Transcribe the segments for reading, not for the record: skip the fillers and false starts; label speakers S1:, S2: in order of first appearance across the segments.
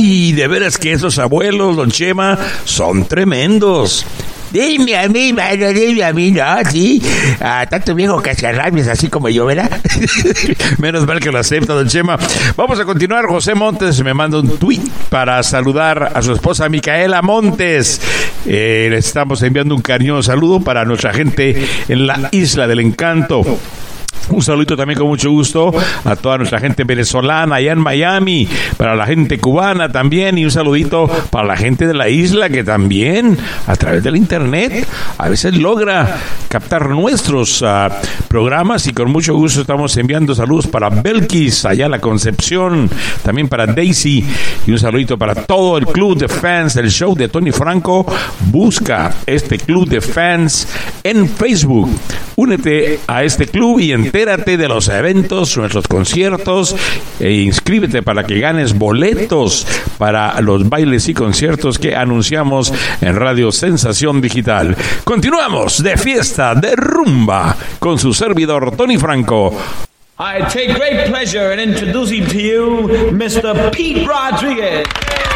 S1: Ay, de veras que esos abuelos, don Chema, son tremendos.
S2: Dime a mí, ¿no? Sí. Tanto viejo cascarrabias así como yo, ¿verdad?
S1: Menos mal que lo acepta, don Chema. Vamos a continuar. José Montes me manda un tweet para saludar a su esposa Micaela Montes. Le estamos enviando un cariñoso saludo para nuestra gente en la Isla del Encanto. Un saludito también con mucho gusto a toda nuestra gente venezolana allá en Miami, para la gente cubana también, y un saludito para la gente de la isla que también a través del internet a veces logra captar nuestros programas, y con mucho gusto estamos enviando saludos para Belkis allá en la Concepción, también para Daisy, y un saludito para todo el club de fans del show de Tony Franco. Busca este club de fans en Facebook, únete a este club y entérate de los eventos, nuestros conciertos, e inscríbete para que ganes boletos para los bailes y conciertos que anunciamos en Radio Sensación Digital. Continuamos de fiesta, de rumba, con su servidor Tony Franco.
S3: I take great pleasure in introducing to you Mr. Pete Rodriguez.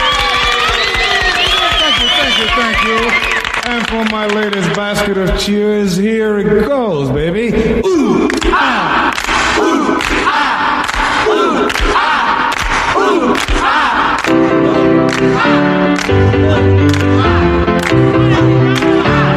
S4: Thank you. And for my latest basket of cheers, here it goes, baby. Ooh, ah.